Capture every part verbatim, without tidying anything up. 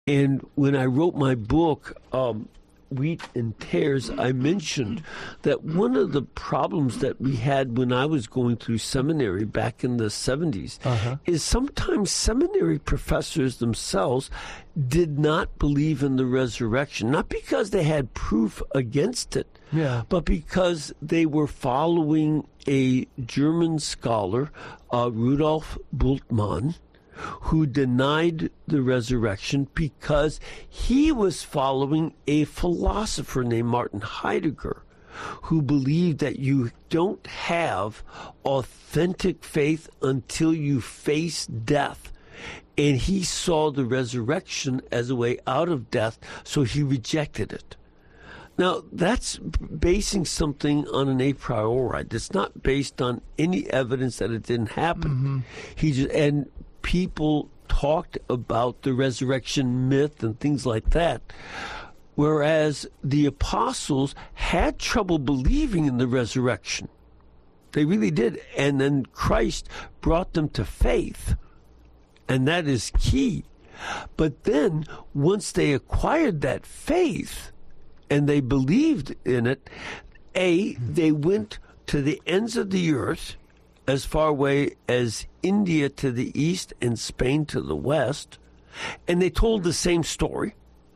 And when I wrote my book, um, Wheat and Tares, I mentioned that one of the problems that we had when I was going through seminary back in the seventies uh-huh. is sometimes seminary professors themselves did not believe in the resurrection, not because they had proof against it, yeah. but because they were following a German scholar, uh, Rudolf Bultmann, who denied the resurrection because he was following a philosopher named Martin Heidegger, who believed that you don't have authentic faith until you face death. And he saw the resurrection as a way out of death, so he rejected it. Now, that's basing something on an a priori. It's not based on any evidence that it didn't happen. Mm-hmm. He just, and people talked about the resurrection myth and things like that, whereas the apostles had trouble believing in the resurrection. They really did. And then Christ brought them to faith, and that is key. But then once they acquired that faith and they believed in it, A, they went to the ends of the earth, as far away as India to the east and Spain to the west, and they told the same story.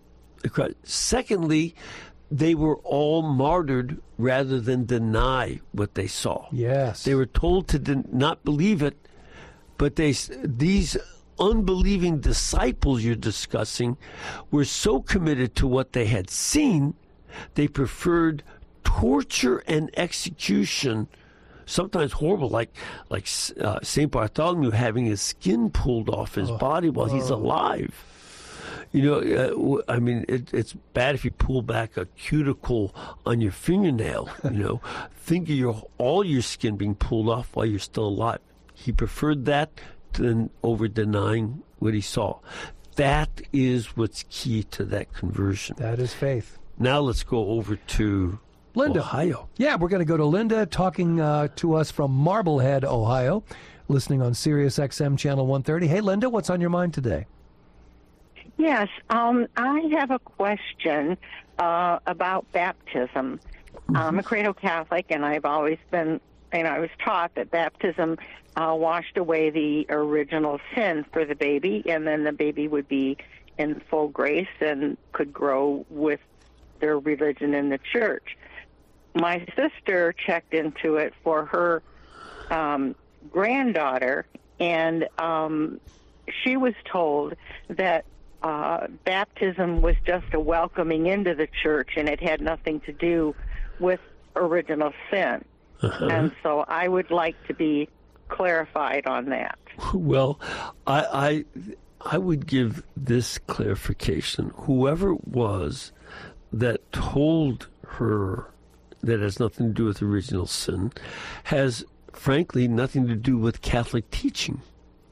Secondly, they were all martyred rather than deny what they saw. Yes. They were told to de- not believe it, but they these unbelieving disciples you're discussing were so committed to what they had seen, they preferred torture and execution, sometimes horrible, like like uh, Saint Bartholomew having his skin pulled off his oh. body while oh. he's alive. You know, uh, I mean, it, it's bad if you pull back a cuticle on your fingernail. You know, think of your all your skin being pulled off while you're still alive. He preferred that than over denying what he saw. That is what's key to that conversion. That is faith. Now let's go over to Linda. Ohio. Yeah, we're going to go to Linda talking uh, to us from Marblehead, Ohio, listening on Sirius X M Channel one thirty. Hey, Linda, what's on your mind today? Yes, um, I have a question uh, about baptism. Mm-hmm. I'm a cradle Catholic, and I've always been, and I was taught that baptism uh, washed away the original sin for the baby, and then the baby would be in full grace and could grow with their religion in the church. My sister checked into it for her um, granddaughter, and um, she was told that uh, baptism was just a welcoming into the church, and it had nothing to do with original sin. Uh-huh. And so I would like to be clarified on that. Well, I, I, I would give this clarification. Whoever it was that told her that has nothing to do with original sin has, frankly, nothing to do with Catholic teaching.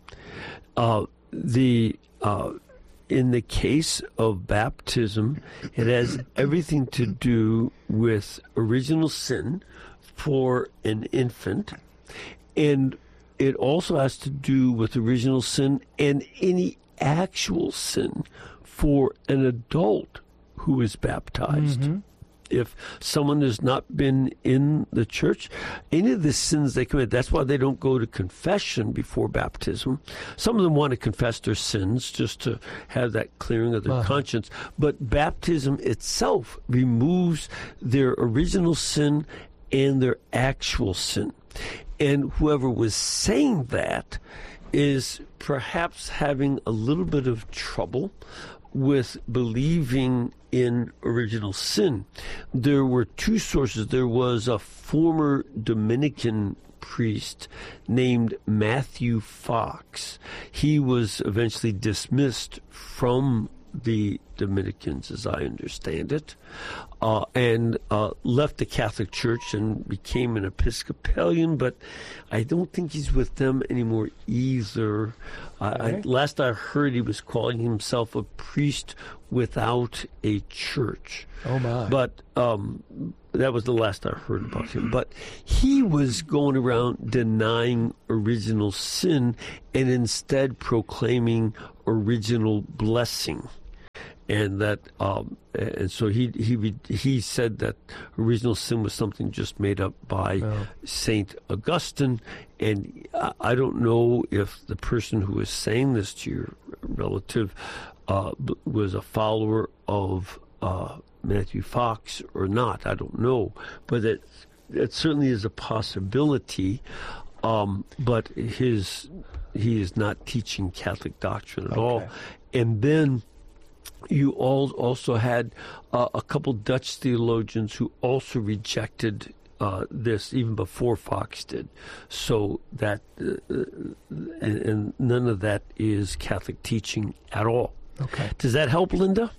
Uh, the uh, in the case of baptism, it has everything to do with original sin for an infant, and it also has to do with original sin and any actual sin for an adult who is baptized. Mm-hmm. If someone has not been in the church, any of the sins they commit, that's why they don't go to confession before baptism. Some of them want to confess their sins just to have that clearing of their uh-huh. conscience. But baptism itself removes their original sin and their actual sin. And whoever was saying that is perhaps having a little bit of trouble with believing in original sin. There were two sources. There was a former Dominican priest named Matthew Fox. He was eventually dismissed from the Dominicans, as I understand it, uh, and uh, left the Catholic Church and became an Episcopalian, but I don't think he's with them anymore either. Uh, okay. I, last I heard, he was calling himself a priest without a church. Oh, my. But um, that was the last I heard about him. But he was going around denying original sin and instead proclaiming original blessing. and that um, and so he he he said that original sin was something just made up by Oh. Saint Augustine, and I, I don't know if the person who was saying this to your relative uh, b- was a follower of uh, Matthew Fox or not. I don't know, but it it certainly is a possibility. Um, but his he is not teaching Catholic doctrine at all. Okay. And then you all also had uh, a couple Dutch theologians who also rejected uh, this even before Fox did. So that uh, and, and none of that is Catholic teaching at all. Okay. Does that help, Linda?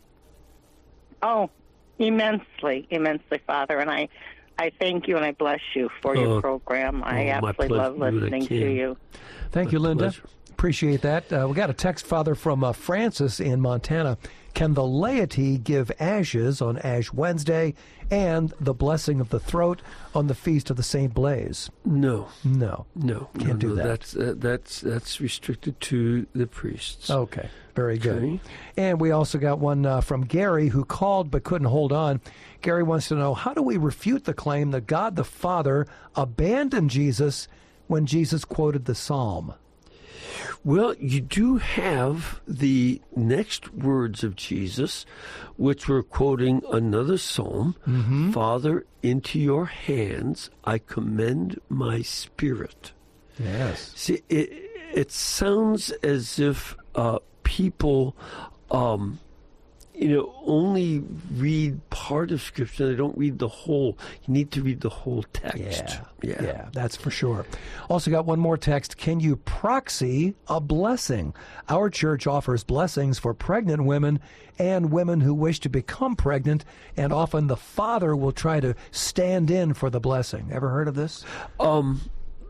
Oh, immensely, immensely, Father. And I, I thank you and I bless you for your Oh, program. I oh, my absolutely love pleasure. listening to Can. you. Thank you, My Linda. pleasure. Appreciate that. Uh, we got a text, Father, from uh, Francis in Montana. Can the laity give ashes on Ash Wednesday and the blessing of the throat on the feast of the Saint Blaise? No, No. no, Can't no, do no. that. That's uh, that's that's restricted to the priests. Okay. Very good. Okay. And we also got one uh, from Gary who called but couldn't hold on. Gary wants to know, how do we refute the claim that God the Father abandoned Jesus when Jesus quoted the Psalm? Well, you do have the next words of Jesus, which were quoting another psalm. Mm-hmm. Father, into your hands I commend my spirit. Yes. See, it, it sounds as if uh, people, um, you know, only read part of Scripture. They don't read the whole. You need to read the whole text. Yeah, yeah, that's for sure. Also got one more text. Can you proxy a blessing? Our church offers blessings for pregnant women and women who wish to become pregnant, and often the father will try to stand in for the blessing. Ever heard of this? Um,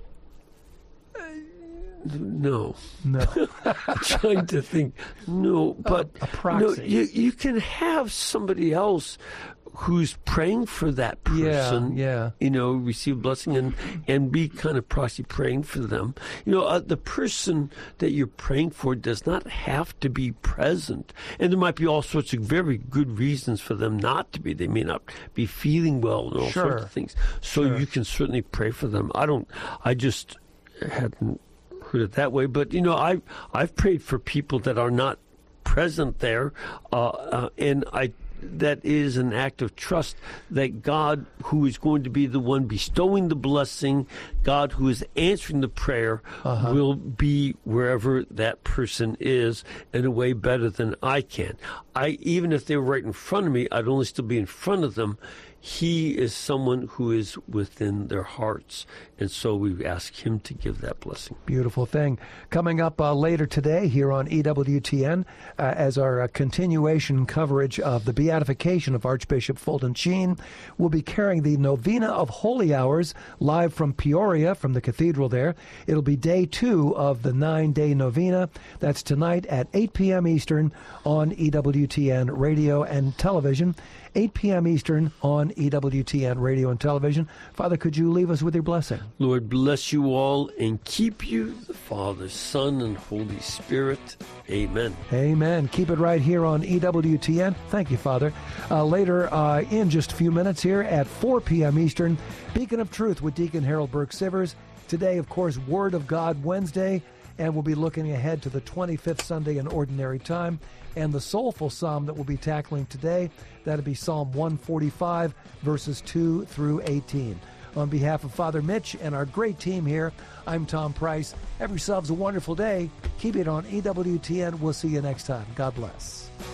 no. No. I'm trying to think. No, but a proxy. No, you you can have somebody else who's praying for that person. Yeah, yeah. You know, receive blessing and and be kind of proxy praying for them. You know, uh, the person that you're praying for does not have to be present, and there might be all sorts of very good reasons for them not to be. They may not be feeling well and all Sure. sorts of things. So Sure. you can certainly pray for them. I don't. I just hadn't heard it that way, but you know, I I've prayed for people that are not present there, uh, uh, and I that is an act of trust that God, who is going to be the one bestowing the blessing, God who is answering the prayer, Uh-huh. will be wherever that person is in a way better than I can. I even if they were right in front of me, I'd only still be in front of them. He is someone who is within their hearts, and so we ask him to give that blessing. Beautiful thing. Coming up uh, later today here on E W T N uh, as our uh, continuation coverage of the beatification of Archbishop Fulton Sheen, we'll be carrying the Novena of Holy Hours live from Peoria, from the cathedral there. It'll be day two of the nine-day novena. That's tonight at eight p.m. Eastern on E W T N radio and television. eight p.m. Eastern on E W T N radio and television. Father, could you leave us with your blessing? Lord, bless you all and keep you, the Father, Son, and Holy Spirit. Amen. Amen. Keep it right here on E W T N. Thank you, Father. Uh, later, uh, in just a few minutes here at four p.m. Eastern, Beacon of Truth with Deacon Harold Burke-Sivers. Today, of course, Word of God Wednesday, and we'll be looking ahead to the twenty-fifth Sunday in Ordinary Time. And the soulful psalm that we'll be tackling today, that'll be Psalm one forty-five, verses two through eighteen. On behalf of Father Mitch and our great team here, I'm Tom Price. Have yourselves a wonderful day. Keep it on E W T N. We'll see you next time. God bless.